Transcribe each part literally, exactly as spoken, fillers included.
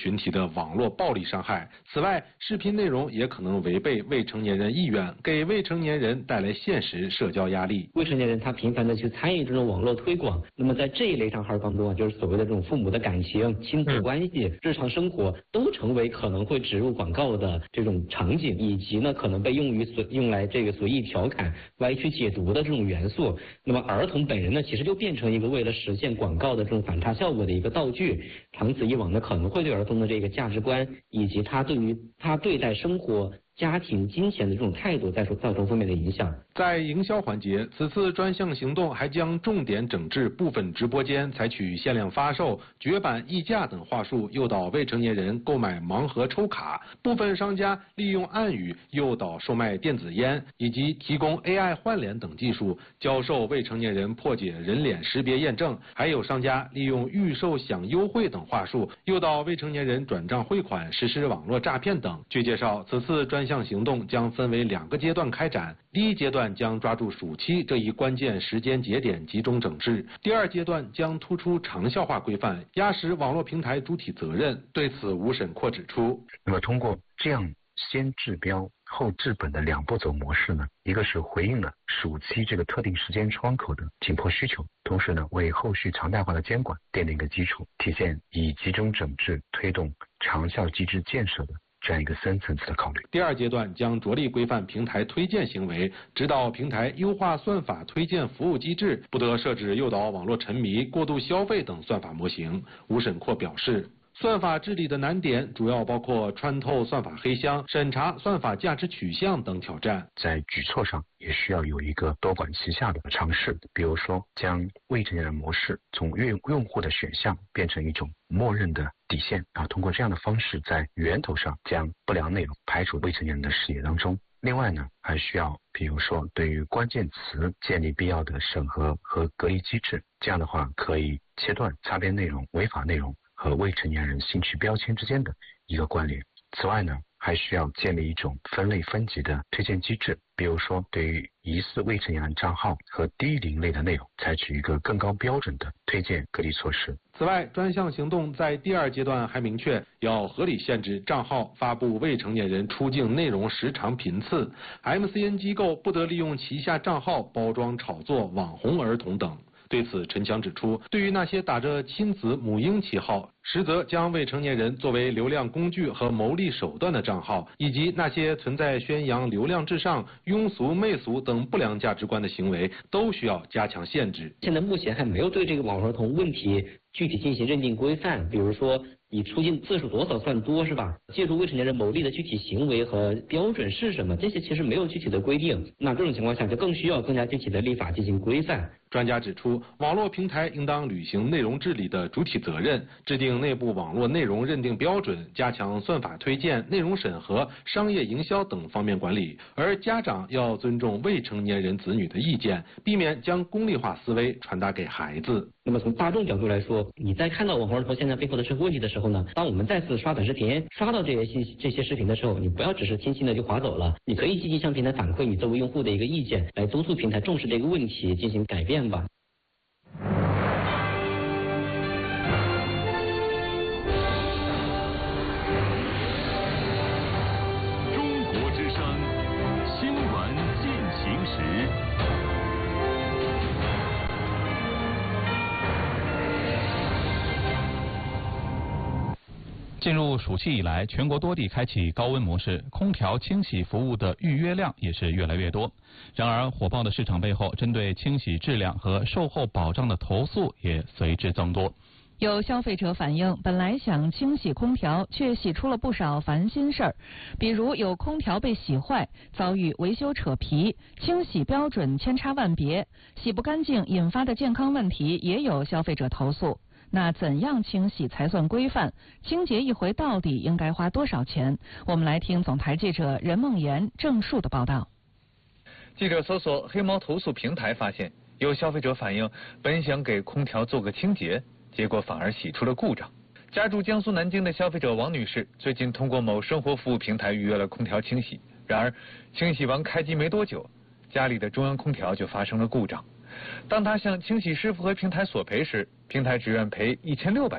群体的网络暴力伤害。此外，视频内容也可能违背未成年人意愿，给未成年人带来现实社交压力。 未成年人他频繁的去参与这种网络推广，那么在这一类账号当中啊，就是所谓的这种父母的感情、亲子关系、日常生活都成为可能会植入广告的这种场景，以及呢可能被用于所用来这个随意调侃、歪曲解读的这种元素。那么儿童本人呢，其实就变成一个为了实现广告的这种反差效果的一个道具，长此以往呢，可能会对儿童的这个价值观以及他对于他对待生活、家庭、金钱的这种态度，再说造成负面的影响。 在营销环节，此次专项行动还将重点整治部分直播间采取限量发售、绝版溢价等话术，诱导未成年人购买盲盒抽卡；部分商家利用暗语诱导售卖电子烟，以及提供 A I 换脸等技术，教授未成年人破解人脸识别验证；还有商家利用预售享优惠等话术，诱导未成年人转账汇款，实施网络诈骗等。据介绍，此次专项行动将分为两个阶段开展，第一阶段将抓住暑期这一关键时间节点集中整治，第二阶段将突出长效化规范，压实网络平台主体责任。对此，吴审阔指出， 那么通过这样先治标后治本的两步走模式呢，一个是回应了暑期这个特定时间窗口的紧迫需求，同时呢为后续常态化的监管奠定一个基础，体现以集中整治推动长效机制建设的这样一个深层次的考虑。 第二阶段将着力规范平台推荐行为，指导平台优化算法推荐服务机制，不得设置诱导网络沉迷、过度消费等算法模型。吴审阔表示，算法治理的难点主要包括穿透算法黑箱、审查算法价值取向等挑战。 在举措上也需要有一个多管齐下的尝试，比如说将未成年人模式从用用户的选项变成一种默认的底线啊，通过这样的方式在源头上将不良内容排除未成年人的视野当中。另外呢，还需要比如说对于关键词建立必要的审核和隔离机制，这样的话可以切断擦边内容、违法内容和未成年人兴趣标签之间的一个关联。此外呢，还需要建立一种分类分级的推荐机制，比如说对于疑似未成年人账号和低龄类的内容，采取一个更高标准的推荐隔离措施。 此外，专项行动在第二阶段还明确要合理限制账号发布未成年人出境内容时长频次 ，M C N 机构不得利用旗下账号包装炒作网红儿童等。对此，陈强指出，对于那些打着亲子母婴旗号，实则将未成年人作为流量工具和牟利手段的账号，以及那些存在宣扬流量至上、庸俗媚俗等不良价值观的行为，都需要加强限制。 现在目前还没有对这个网络儿童问题具体进行认定规范，比如说你出境次数多少算多是吧？借助未成年人牟利的具体行为和标准是什么？这些其实没有具体的规定。那这种情况下就更需要更加具体的立法进行规范。 专家指出，网络平台应当履行内容治理的主体责任，制定内部网络内容认定标准，加强算法推荐、内容审核、商业营销等方面管理。而家长要尊重未成年人子女的意见，避免将功利化思维传达给孩子。 那么从大众角度来说，你在看到网红儿童现在背后的社会问题的时候呢，当我们再次刷短视频、刷到这些信息、这些视频的时候，你不要只是轻轻的就划走了，你可以积极向平台反馈你作为用户的一个意见，来督促平台重视这个问题，进行改变吧。 中国之声，新闻进行时。 进入暑期以来，全国多地开启高温模式，空调清洗服务的预约量也是越来越多。然而，火爆的市场背后，针对清洗质量和售后保障的投诉也随之增多。 有消费者反映，本来想清洗空调，却洗出了不少烦心事儿，比如有空调被洗坏，遭遇维修扯皮，清洗标准千差万别，洗不干净引发的健康问题也有消费者投诉。那怎样清洗才算规范？清洁一回到底应该花多少钱？我们来听总台记者任梦妍、郑树的报道。 记者搜索黑猫投诉平台，发现有消费者反映，本想给空调做个清洁，结果反而洗出了故障。家住江苏南京的消费者王女士最近通过某生活服务平台预约了空调清洗，然而清洗完开机没多久，家里的中央空调就发生了故障。当她向清洗师傅和平台索赔时，平台只愿赔一千六百元，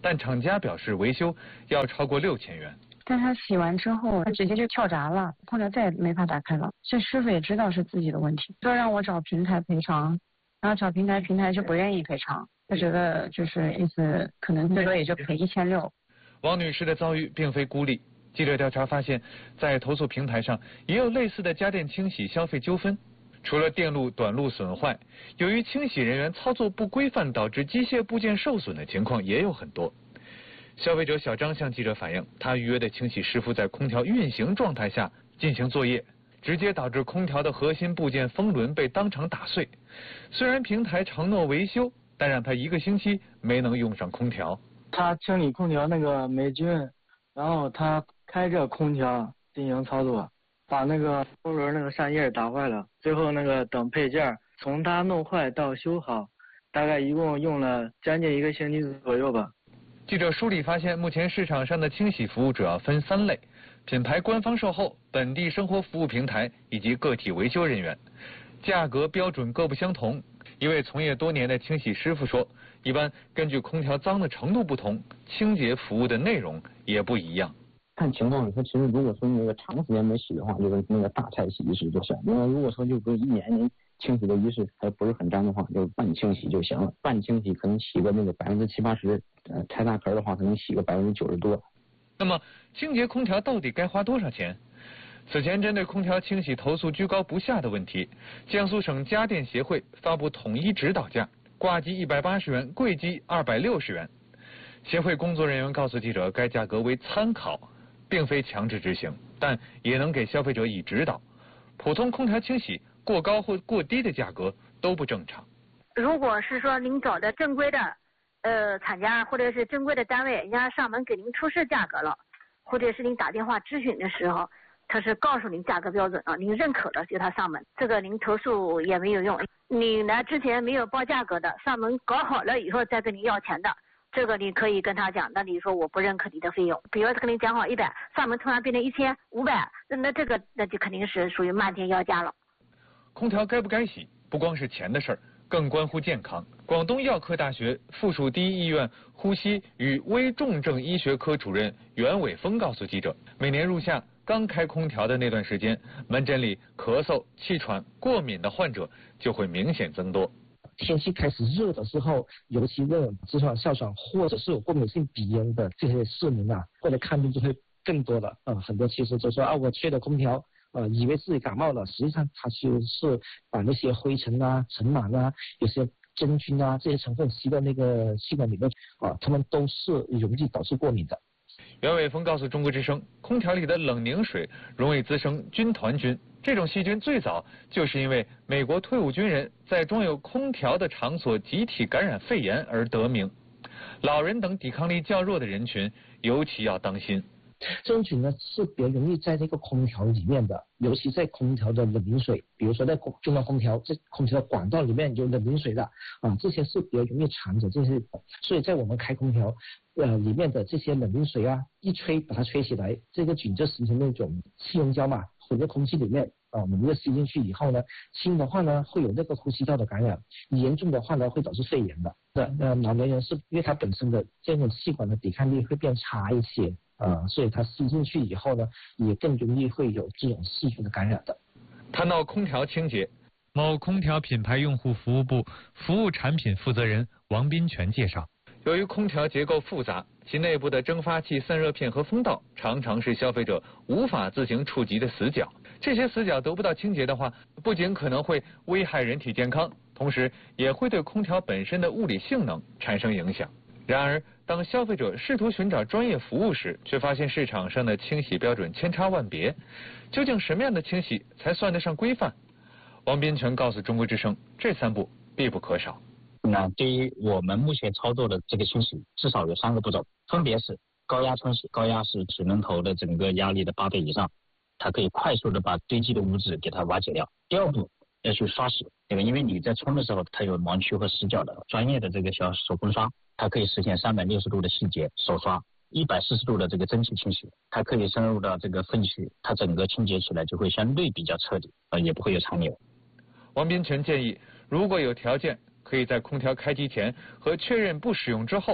但厂家表示维修要超过六千元。 但他洗完之后，他直接就跳闸了，空调再也没法打开了。这师傅也知道是自己的问题，说让我找平台赔偿，然后找平台，平台就不愿意赔偿，他觉得就是意思可能最多也就赔一千六。 王女士的遭遇并非孤立，记者调查发现，在投诉平台上也有类似的家电清洗消费纠纷。除了电路短路损坏，由于清洗人员操作不规范导致机械部件受损的情况也有很多。消费者小张向记者反映，他预约的清洗师傅在空调运行状态下进行作业，直接导致空调的核心部件风轮被当场打碎。虽然平台承诺维修，但让他一个星期没能用上空调。 他清理空调那个霉菌，然后他开着空调进行操作，把那个风轮那个扇叶打坏了，最后那个等配件从他弄坏到修好，大概一共用了将近一个星期左右吧。 记者梳理发现，目前市场上的清洗服务主要分三类：品牌官方售后、本地生活服务平台以及个体维修人员。价格标准各不相同。一位从业多年的清洗师傅说，一般根据空调脏的程度不同，清洁服务的内容也不一样。 看情况，它其实如果说那个长时间没洗的话，就是那个大菜洗一次就行。那么如果说就不是一年您清洗的一次还不是很脏的话，就半清洗就行了。半清洗可能洗个那个百分之七八十，呃，拆大壳的话可能洗个百分之九十多。 那么清洁空调到底该花多少钱？此前针对空调清洗投诉居高不下的问题，江苏省家电协会发布统一指导价，挂机一百八十元，柜机二百六十元。协会工作人员告诉记者，该价格为参考，并非强制执行，但也能给消费者以指导。普通空调清洗过高或过低的价格都不正常。 如果是说您找的正规的呃厂家或者是正规的单位，人家上门给您出示价格了，或者是您打电话咨询的时候，他是告诉您价格标准了，您认可了就他上门，这个您投诉也没有用。你来之前没有报价格的，上门搞好了以后再跟你要钱的，这个你可以跟他讲，那你说我不认可你的费用，比如说跟你讲好一百，上门突然变成一千五百，那这个那就肯定是属于漫天要价了。 空调该不该洗，不光是钱的事儿，更关乎健康。广东药科大学附属第一医院呼吸与危重症医学科主任袁伟峰告诉记者，每年入夏刚开空调的那段时间，门诊里咳嗽、气喘、过敏的患者就会明显增多。 天气开始热的时候，尤其那种直肠哮喘或者是有过敏性鼻炎的这些市民啊，过来看病就会更多了啊、呃。很多其实就说啊，我吹了空调，呃，以为自己感冒了，实际上它其实是把那些灰尘啊、尘螨啊、有些真菌啊这些成分吸到那个气管里面啊，它们都是容易导致过敏的。 袁伟峰告诉中国之声，空调里的冷凝水容易滋生军团菌，这种细菌最早就是因为美国退伍军人在装有空调的场所集体感染肺炎而得名。老人等抵抗力较弱的人群尤其要当心。 这种菌呢是比较容易在这个空调里面的，尤其在空调的冷凝水，比如说在中央空调这空调的管道里面有冷凝水的啊，这些是比较容易藏着这些，所以在我们开空调呃里面的这些冷凝水啊，一吹把它吹起来，这个菌就形成那种气溶胶嘛，混在空气里面啊，我们这吸进去以后呢，轻的话呢会有那个呼吸道的感染，严重的话呢会导致肺炎的。那呃老年人是因为他本身的这种气管的抵抗力会变差一些。呃，所以它吸进去以后呢，也更容易会有这种细菌的感染的。 谈到空调清洁，某空调品牌用户服务部服务产品负责人王斌全介绍，由于空调结构复杂，其内部的蒸发器、散热片和风道常常是消费者无法自行触及的死角。这些死角得不到清洁的话，不仅可能会危害人体健康，同时也会对空调本身的物理性能产生影响。然而，当消费者试图寻找专业服务时，却发现市场上的清洗标准千差万别。究竟什么样的清洗才算得上规范？王斌全告诉中国之声，这三步必不可少。 那对于我们目前操作的这个清洗，至少有三个步骤，分别是高压冲洗，高压是水龙头的整个压力的八倍以上，它可以快速的把堆积的污渍给它瓦解掉。第二步要去刷洗，对吧？因为你在冲的时候，它有盲区和死角的，专业的这个小手工刷，它可以实现三百六十度的细节手刷，一百四十度的这个蒸汽清洗，它可以深入到这个分区，它整个清洁起来就会相对比较彻底，呃，也不会有残留。 王斌全建议，如果有条件，可以在空调开机前和确认不使用之后，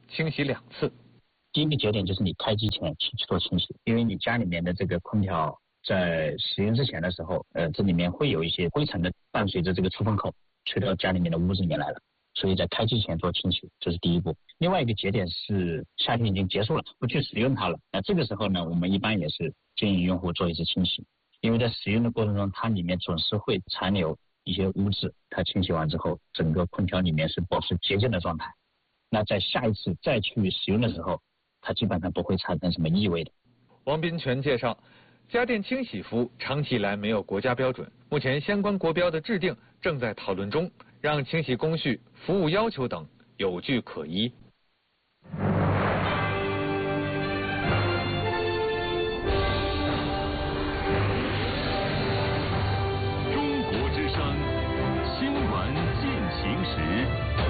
清洗两次。 第一个节点就是你开机前去做清洗，因为你家里面的这个空调在使用之前的时候，呃，这里面会有一些灰尘的伴随着这个出风口吹到家里面的屋子里面来了，所以在开机前做清洗，这是第一步。另外一个节点是夏天已经结束了，不去使用它了，那这个时候呢，我们一般也是建议用户做一次清洗，因为在使用的过程中，它里面总是会残留一些污渍，它清洗完之后，整个空调里面是保持洁净的状态。那在下一次再去使用的时候，它基本上不会产生什么异味的。 王斌全介绍，家电清洗服务长期以来没有国家标准，目前相关国标的制定正在讨论中，让清洗工序、服务要求等有据可依。 中国之声，新闻进行时。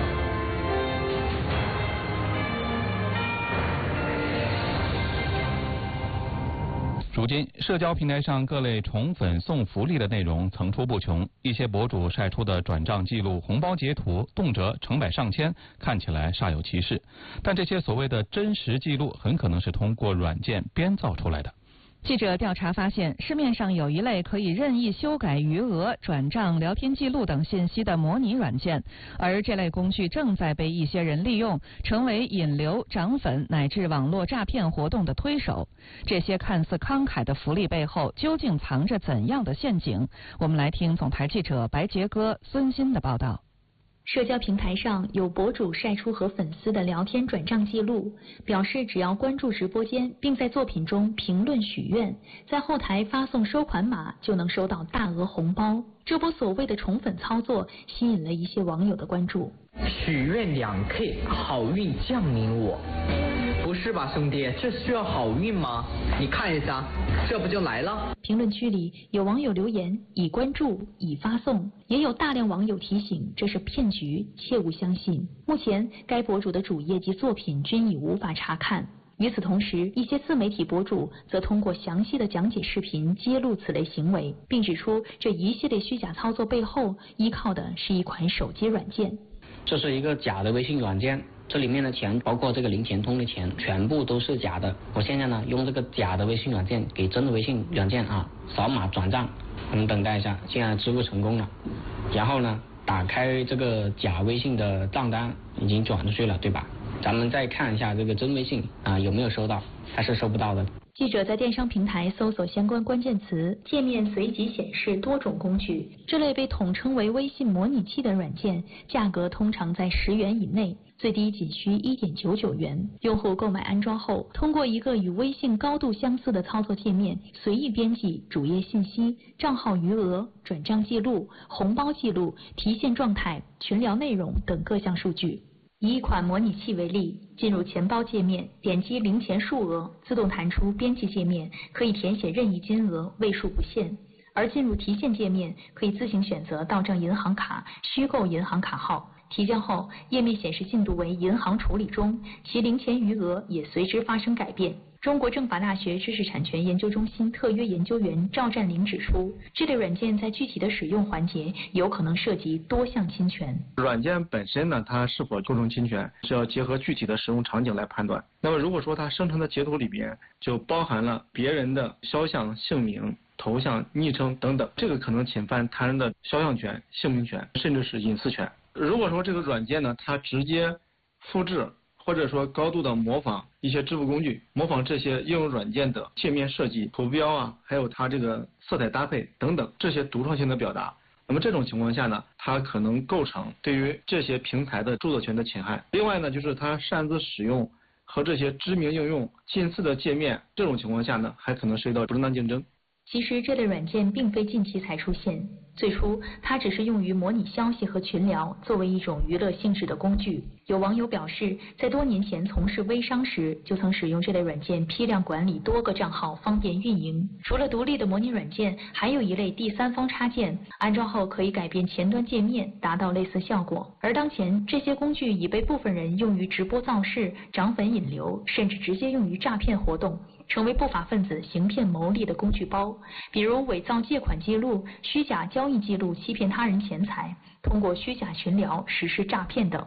如今，社交平台上各类宠粉送福利的内容层出不穷，一些博主晒出的转账记录、红包截图，动辄成百上千，看起来煞有其事。但这些所谓的真实记录，很可能是通过软件编造出来的。 记者调查发现，市面上有一类可以任意修改余额、转账、聊天记录等信息的模拟软件，而这类工具正在被一些人利用，成为引流、涨粉乃至网络诈骗活动的推手。这些看似慷慨的福利背后，究竟藏着怎样的陷阱？我们来听总台记者白杰哥、孙鑫的报道。 社交平台上有博主晒出和粉丝的聊天转账记录，表示只要关注直播间，并在作品中评论许愿，在后台发送收款码，就能收到大额红包。这波所谓的宠粉操作吸引了一些网友的关注。 许愿两 K， 好运降临我。不是吧，兄弟，这需要好运吗？你看一下，这不就来了？ 评论区里有网友留言已关注已发送，也有大量网友提醒这是骗局，切勿相信。目前该博主的主页及作品均已无法查看。与此同时，一些自媒体博主则通过详细的讲解视频揭露此类行为，并指出这一系列虚假操作背后依靠的是一款手机软件。 这是一个假的微信软件，这里面的钱，包括这个零钱通的钱，全部都是假的。我现在呢，用这个假的微信软件给真的微信软件啊扫码转账，我们等待一下，现在支付成功了。然后呢，打开这个假微信的账单，已经转出去了，对吧？咱们再看一下这个真微信啊有没有收到，还是收不到的。 记者在电商平台搜索相关关键词，界面随即显示多种工具。这类被统称为微信模拟器的软件，价格通常在十元以内，最低仅需一点九九元。用户购买安装后，通过一个与微信高度相似的操作界面，随意编辑主页信息、账号余额、转账记录、红包记录、提现状态、群聊内容等各项数据。以一款模拟器为例，进入钱包界面，点击零钱数额，自动弹出编辑界面，可以填写任意金额，位数不限。而进入提现界面，可以自行选择到账银行卡、虚构银行卡号。提交后，页面显示进度为银行处理中，其零钱余额也随之发生改变。中国政法大学知识产权研究中心特约研究员赵占林指出，这类软件在具体的使用环节有可能涉及多项侵权。 软件本身呢，它是否构成侵权，是要结合具体的使用场景来判断。那么如果说它生成的截图里边就包含了别人的肖像、姓名、头像、昵称等等，这个可能侵犯他人的肖像权、姓名权，甚至是隐私权。如果说这个软件呢，它直接复制或者说高度的模仿一些支付工具，模仿这些应用软件的界面设计、图标啊，还有它这个色彩搭配等等这些独创性的表达，那么这种情况下呢，它可能构成对于这些平台的著作权的侵害。另外呢，就是它擅自使用和这些知名应用近似的界面，这种情况下呢，还可能涉及到不正当竞争。 其实这类软件并非近期才出现，最初它只是用于模拟消息和群聊，作为一种娱乐性质的工具。有网友表示，在多年前从事微商时，就曾使用这类软件批量管理多个账号，方便运营。除了独立的模拟软件，还有一类第三方插件，安装后可以改变前端界面，达到类似效果。而当前这些工具已被部分人用于直播造势、涨粉引流，甚至直接用于诈骗活动，成为不法分子行骗牟利的工具包。比如伪造借款记录、虚假交易记录欺骗他人钱财，通过虚假群聊实施诈骗等。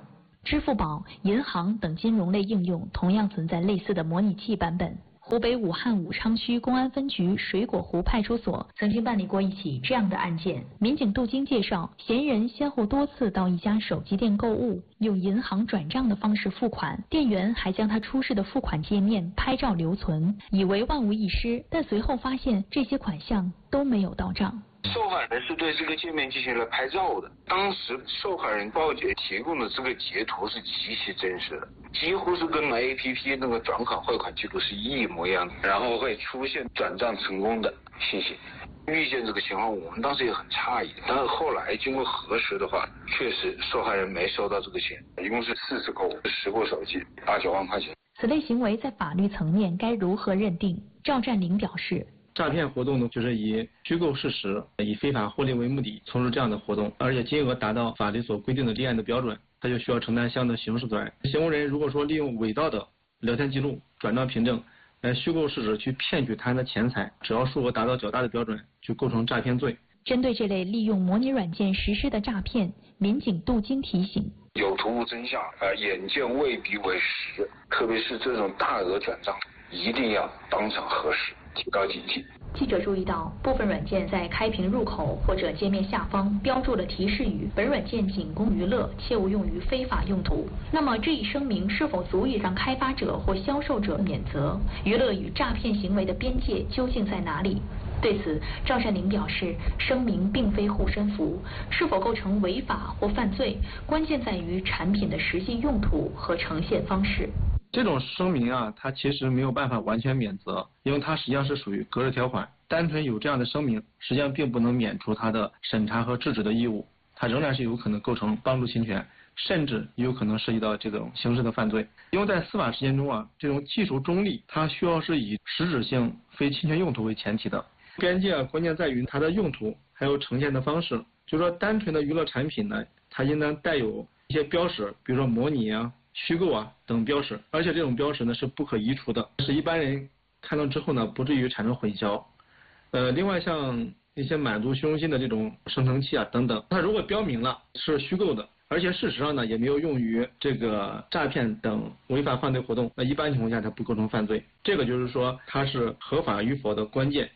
支付宝、银行等金融类应用同样存在类似的模拟器版本。湖北武汉武昌区公安分局水果湖派出所曾经办理过一起这样的案件。民警杜金介绍，嫌疑人先后多次到一家手机店购物，用银行转账的方式付款，店员还将他出示的付款界面拍照留存，以为万无一失，但随后发现这些款项都没有到账。 受害人是对这个界面进行了拍照的，当时受害人报警提供的这个截图是极其真实的，几乎是跟 A P P 那个转款汇款记录是一模一样的，然后会出现转账成功的信息。遇见这个情况，我们当时也很诧异，但是后来经过核实的话，确实受害人没收到这个钱，一共是四次购物，十部手机，八九万块钱。 此类行为在法律层面该如何认定？赵占领表示。 诈骗活动呢，就是以虚构事实、以非法获利为目的从事这样的活动，而且金额达到法律所规定的立案的标准，他就需要承担相应的刑事责任。行为人如果说利用伪造的聊天记录、转账凭证来虚构事实去骗取他人的钱财，只要数额达到较大的标准，就构成诈骗罪。 针对这类利用模拟软件实施的诈骗，民警杜金提醒： 有图无真相，呃，眼见未必为实，特别是这种大额转账，一定要当场核实。提高警惕。 记者注意到，部分软件在开屏入口或者界面下方标注了提示语：本软件仅供娱乐，切勿用于非法用途。那么这一声明是否足以让开发者或销售者免责？娱乐与诈骗行为的边界究竟在哪里？对此，赵善林表示，声明并非护身符，是否构成违法或犯罪，关键在于产品的实际用途和呈现方式。 这种声明啊，它其实没有办法完全免责，因为它实际上是属于格式条款。单纯有这样的声明，实际上并不能免除它的审查和制止的义务，它仍然是有可能构成帮助侵权，甚至有可能涉及到这种刑事的犯罪。因为在司法实践中啊，这种技术中立，它需要是以实质性非侵权用途为前提的。边界啊，关键在于它的用途，还有呈现的方式。就是说，单纯的娱乐产品呢，它应当带有一些标识，比如说模拟啊、虚构啊等标识，而且这种标识呢是不可移除的，使一般人看到之后呢不至于产生混淆。呃，另外像一些满足虚荣心的这种生成器啊等等，它如果标明了是虚构的，而且事实上呢也没有用于这个诈骗等违法犯罪活动，那一般情况下它不构成犯罪。这个就是说它是合法与否的关键。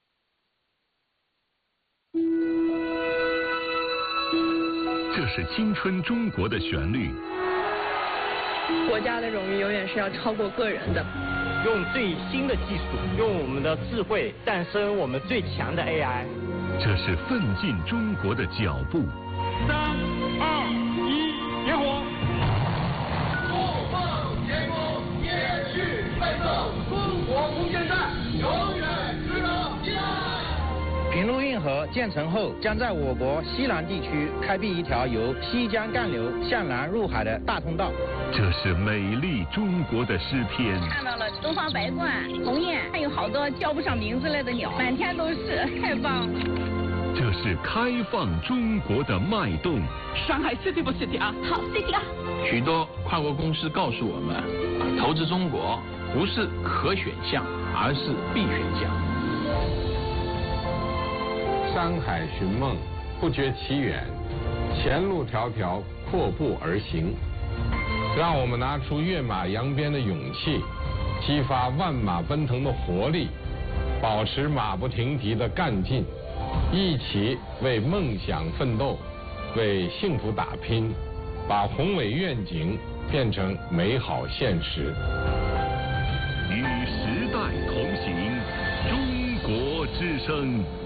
这是青春中国的旋律。 国家的荣誉永远是要超过个人的。 用最新的技术，用我们的智慧诞生我们最强的 A I。 这是奋进中国的脚步。 三二一，点火！不放前锋，也去奋斗，中国无限战，永远值得期待。 平陆运河建成后，将在我国西南地区开辟一条由西江干流向南入海的大通道。 这是美丽中国的诗篇。 看到了东方白鹳、鸿雁，还有好多叫不上名字来的鸟，满天都是，太棒了。 这是开放中国的脉动。 上海 city 不 city 啊？好 city 啊！ 许多跨国公司告诉我们，投资中国不是可选项，而是必选项。 山海寻梦，不觉其远；前路迢迢，阔步而行。让我们拿出跃马扬鞭的勇气，激发万马奔腾的活力，保持马不停蹄的干劲，一起为梦想奋斗，为幸福打拼，把宏伟愿景变成美好现实。 与时代同行，中国之声。